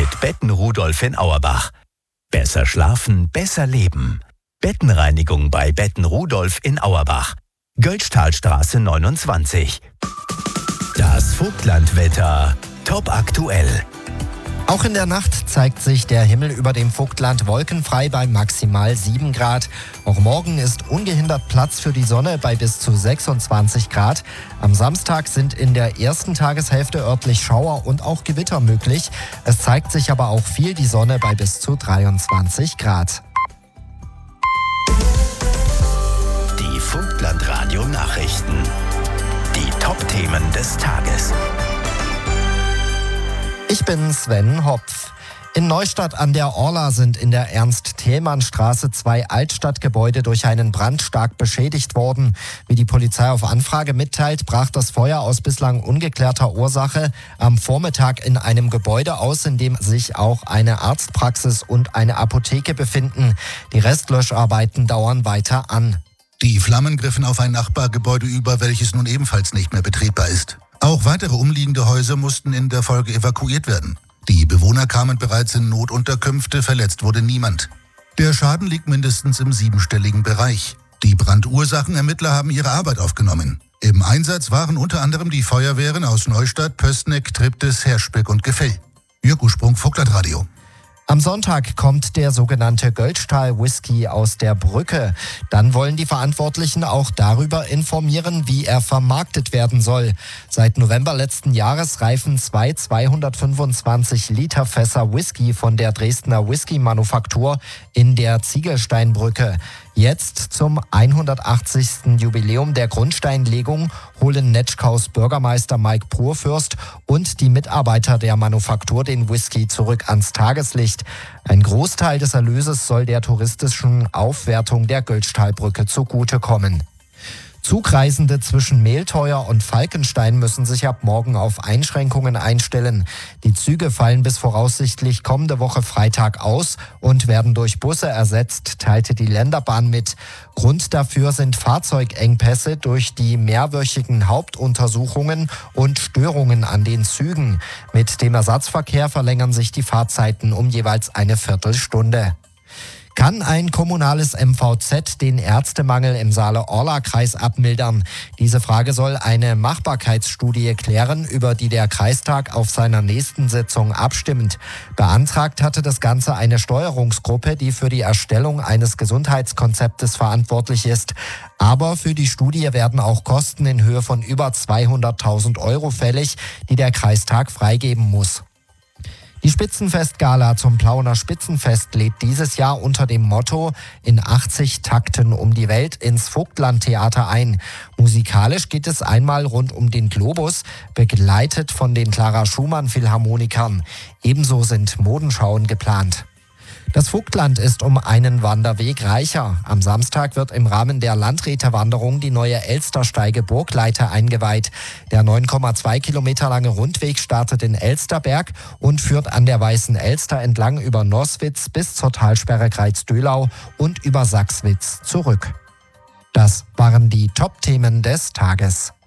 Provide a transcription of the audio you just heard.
mit Betten Rudolf in Auerbach. Besser schlafen, besser leben. Bettenreinigung bei Betten Rudolf in Auerbach. Götztalstraße 29. Das Vogtlandwetter. Top aktuell. Auch in der Nacht zeigt sich der Himmel über dem Vogtland wolkenfrei bei maximal 7 Grad. Auch morgen ist ungehindert Platz für die Sonne bei bis zu 26 Grad. Am Samstag sind in der ersten Tageshälfte örtlich Schauer und auch Gewitter möglich. Es zeigt sich aber auch viel die Sonne bei bis zu 23 Grad. Die Vogtland-Radio-Nachrichten. Die Top-Themen des Tages. Ich bin Sven Hopf. In Neustadt an der Orla sind in der Ernst-Thälmann-Straße 2 Altstadtgebäude durch einen Brand stark beschädigt worden. Wie die Polizei auf Anfrage mitteilt, brach das Feuer aus bislang ungeklärter Ursache am Vormittag in einem Gebäude aus, in dem sich auch eine Arztpraxis und eine Apotheke befinden. Die Restlöscharbeiten dauern weiter an. Die Flammen griffen auf ein Nachbargebäude über, welches nun ebenfalls nicht mehr betretbar ist. Auch weitere umliegende Häuser mussten in der Folge evakuiert werden. Die Bewohner kamen bereits in Notunterkünfte, verletzt wurde niemand. Der Schaden liegt mindestens im 7-stelligen Bereich. Die Brandursachenermittler haben ihre Arbeit aufgenommen. Im Einsatz waren unter anderem die Feuerwehren aus Neustadt, Pößneck, Triptis, Herschbeck und Gefell. Jürgen Sprung, Vogtlandradio. Am Sonntag kommt der sogenannte Götztal-Whisky aus der Brücke. Dann wollen die Verantwortlichen auch darüber informieren, wie er vermarktet werden soll. Seit November letzten Jahres reifen 225 Liter Fässer Whisky von der Dresdner Whisky-Manufaktur in der Ziegelsteinbrücke. Jetzt zum 180. Jubiläum der Grundsteinlegung holen Netschkaus Bürgermeister Mike Purfürst und die Mitarbeiter der Manufaktur den Whisky zurück ans Tageslicht. Ein Großteil des Erlöses soll der touristischen Aufwertung der Götztalbrücke zugutekommen. Zugreisende zwischen Mehlteuer und Falkenstein müssen sich ab morgen auf Einschränkungen einstellen. Die Züge fallen bis voraussichtlich kommende Woche Freitag aus und werden durch Busse ersetzt, teilte die Länderbahn mit. Grund dafür sind Fahrzeugengpässe durch die mehrwöchigen Hauptuntersuchungen und Störungen an den Zügen. Mit dem Ersatzverkehr verlängern sich die Fahrzeiten um jeweils eine Viertelstunde. Kann ein kommunales MVZ den Ärztemangel im Saale-Orla-Kreis abmildern? Diese Frage soll eine Machbarkeitsstudie klären, über die der Kreistag auf seiner nächsten Sitzung abstimmt. Beantragt hatte das Ganze eine Steuerungsgruppe, die für die Erstellung eines Gesundheitskonzeptes verantwortlich ist. Aber für die Studie werden auch Kosten in Höhe von über 200.000 € fällig, die der Kreistag freigeben muss. Die Spitzenfestgala zum Plauener Spitzenfest lädt dieses Jahr unter dem Motto „In 80 Takten um die Welt" ins Vogtlandtheater ein. Musikalisch geht es einmal rund um den Globus, begleitet von den Clara Schumann Philharmonikern. Ebenso sind Modenschauen geplant. Das Vogtland ist um einen Wanderweg reicher. Am Samstag wird im Rahmen der Landrätewanderung die neue Elstersteige Burgleite eingeweiht. Der 9,2 Kilometer lange Rundweg startet in Elsterberg und führt an der Weißen Elster entlang über Noswitz bis zur Talsperre Greiz-Dölau und über Sachswitz zurück. Das waren die Top-Themen des Tages.